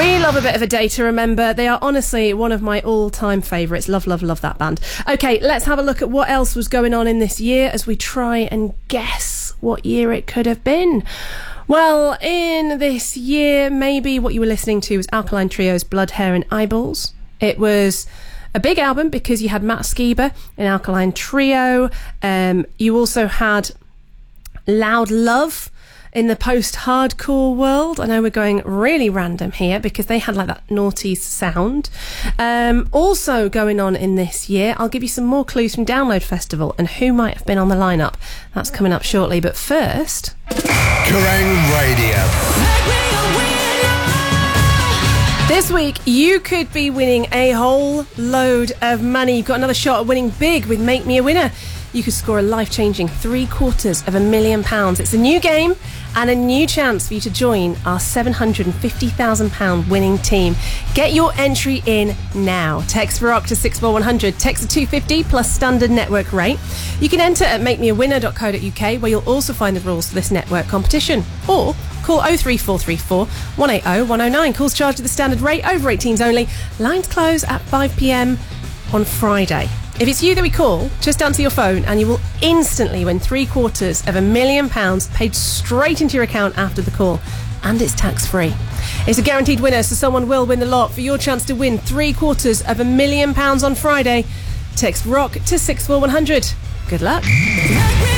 We love a bit of a day to remember. They are honestly one of my all-time favourites. Love, love, love that band. Okay, let's have a look at what else was going on in this year as we try and guess what year it could have been. Well, in this year, maybe what you were listening to was Alkaline Trio's Blood, Hair and Eyeballs. It was a big album because you had Matt Skiba in Alkaline Trio. You also had Loud Love in the post-hardcore world. I know we're going really random here because they had like that noughties sound. Also going on in this year, I'll give you some more clues from Download Festival and who might have been on the lineup. That's coming up shortly, but first... Kerrang Radio. This week, you could be winning a whole load of money. You've got another shot at winning big with Make Me a Winner. You could score a life-changing £750,000. It's a new game and a new chance for you to join our £750,000 winning team. Get your entry in now. Text Rock to 64100. Text to 250 plus standard network rate. You can enter at makemeawinner.co.uk, where you'll also find the rules for this network competition. Or call 03434 180 109. Calls charged at the standard rate, over 18s only. Lines close at 5 p.m. on Friday. If it's you that we call, just answer your phone and you will instantly win £750,000 paid straight into your account after the call. And it's tax-free. It's a guaranteed winner, so someone will win the lot. For your chance to win £750,000 on Friday, text ROCK to 64100. Good luck.